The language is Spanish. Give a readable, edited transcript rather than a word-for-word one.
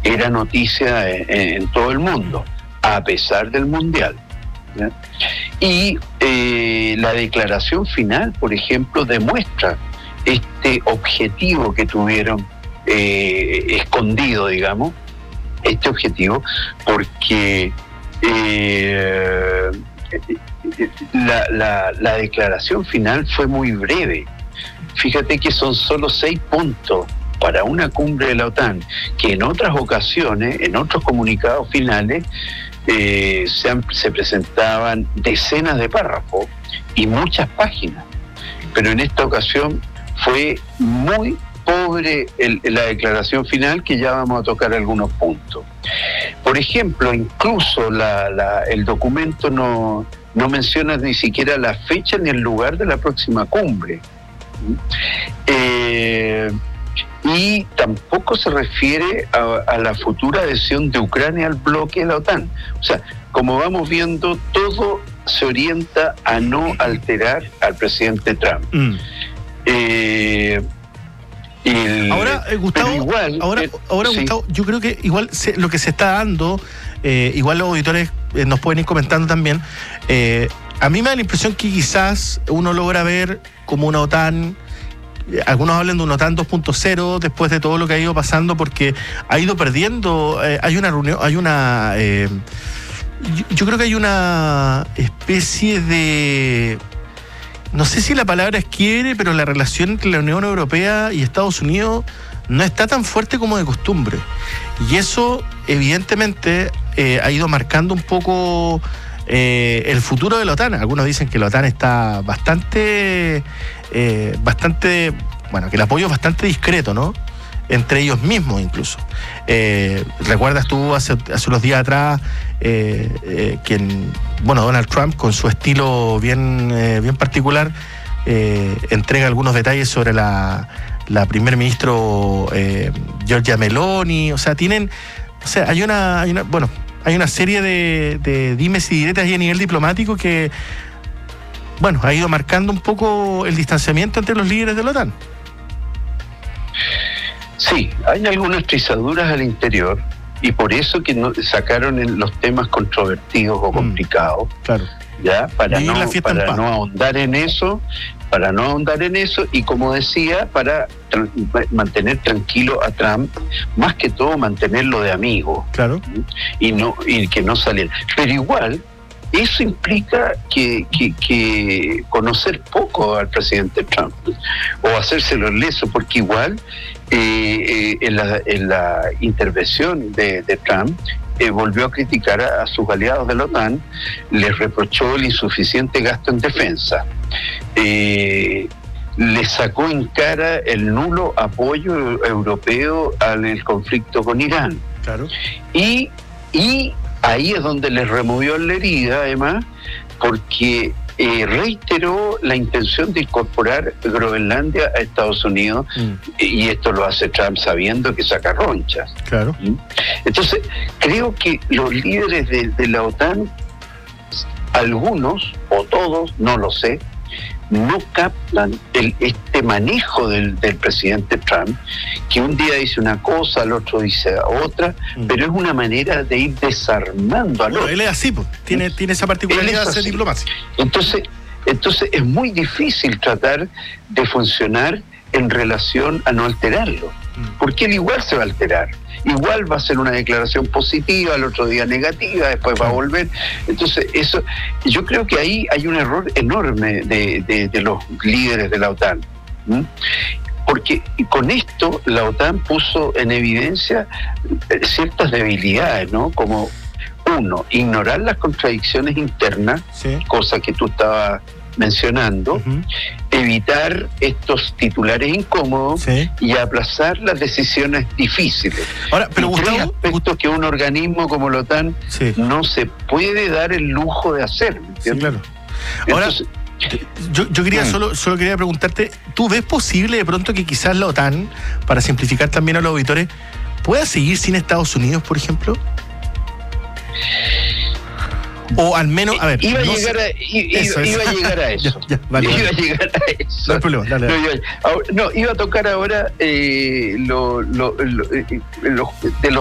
era noticia en todo el mundo, a pesar del Mundial, ¿ya? Y la declaración final, por ejemplo, demuestra este objetivo que tuvieron escondido, digamos, este objetivo, porque la declaración final fue muy breve. Fíjate que son solo 6 puntos para una cumbre de la OTAN, que en otras ocasiones, en otros comunicados finales, se presentaban decenas de párrafos y muchas páginas. Pero en esta ocasión fue muy pobre la declaración final, que ya vamos a tocar algunos puntos. Por ejemplo, incluso el documento no menciona ni siquiera la fecha ni el lugar de la próxima cumbre. Y tampoco se refiere a la futura adhesión de Ucrania al bloque de la OTAN. O sea, como vamos viendo, todo se orienta a no alterar al presidente Trump. Ahora, Gustavo, igual, sí. Gustavo, yo creo que igual lo que se está dando, igual los auditores nos pueden ir comentando también, a mí me da la impresión que quizás uno logra ver como una OTAN, algunos hablan de una OTAN 2.0 después de todo lo que ha ido pasando, porque ha ido perdiendo, hay una reunión, yo creo que hay una especie de, no sé si la palabra es quiebre, pero la relación entre la Unión Europea y Estados Unidos no está tan fuerte como de costumbre. Y eso, evidentemente, ha ido marcando un poco el futuro de la OTAN. Algunos dicen que la OTAN está bastante, bueno, que el apoyo es bastante discreto, ¿no? Entre ellos mismos incluso. ¿Recuerdas tú hace unos días atrás Donald Trump, con su estilo bien particular, entrega algunos detalles sobre la primer ministro Giorgia Meloni? O sea, hay una serie de dimes y diretas ahí a nivel diplomático que, bueno, ha ido marcando un poco el distanciamiento entre los líderes de la OTAN. Sí, hay algunas trizaduras al interior, y por eso que sacaron los temas controvertidos o complicados, claro, ya para no ahondar en eso, y como decía, para mantener tranquilo a Trump, más que todo mantenerlo de amigo, claro, y que no saliera. Pero igual eso implica que conocer poco al presidente Trump o hacérselo leso, porque igual en la intervención de Trump volvió a criticar a sus aliados de la OTAN, les reprochó el insuficiente gasto en defensa, le sacó en cara el nulo apoyo europeo al conflicto con Irán. Claro. Y ahí es donde les removió la herida, además, porque reiteró la intención de incorporar Groenlandia a Estados Unidos, y esto lo hace Trump sabiendo que saca ronchas. Claro. Entonces, creo que los líderes de la OTAN, algunos o todos, no lo sé, no captan este manejo del presidente Trump, que un día dice una cosa, al otro dice otra, pero es una manera de ir desarmando al otro. Él es así, pues. Tiene esa particularidad de hacer diplomacia. Entonces es muy difícil tratar de funcionar en relación a no alterarlo, porque él igual se va a alterar. Igual va a ser una declaración positiva, al otro día negativa, después va a volver. Entonces, eso, yo creo que ahí hay un error enorme de los líderes de la OTAN. Porque con esto la OTAN puso en evidencia ciertas debilidades, ¿no? Como, uno, ignorar las contradicciones internas, sí, cosa que tú estabas mencionando, evitar estos titulares incómodos, sí, y aplazar las decisiones difíciles. Ahora, pero tres aspectos que un organismo como la OTAN, sí, no se puede dar el lujo de hacer, ¿entiendes? Sí, claro. Ahora, entonces, yo quería solo quería preguntarte, ¿tú ves posible de pronto que quizás la OTAN, para simplificar también a los auditores, pueda seguir sin Estados Unidos, por ejemplo? O al menos, a ver... Iba a llegar a eso. Vale. Iba a llegar a eso. No hay problema, dale. Iba a tocar ahora de los